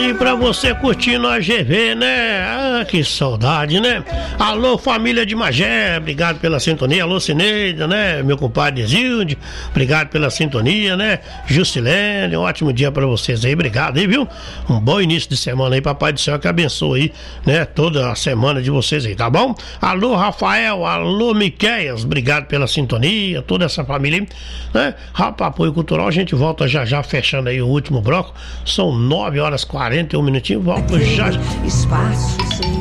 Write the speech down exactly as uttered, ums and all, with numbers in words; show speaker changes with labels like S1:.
S1: aí pra você curtindo a G V, né? Ah, que saudade, né? Alô, família de Magé, obrigado pela sintonia. Alô, Cineida, né? Meu compadre Zilde, obrigado pela sintonia, né? Justilene, um ótimo dia pra vocês aí, obrigado aí, viu? Um bom início de semana aí, papai do céu que abençoe aí, né? Toda a semana de vocês aí, tá bom? Alô, Rafael, alô, Miqueias, obrigado pela sintonia, toda essa família aí, né? Rapa Apoio Cultural, a gente volta já já fechando aí o último bloco. São nove horas e quarenta e um minutinhos. Volto já.
S2: Espaço sem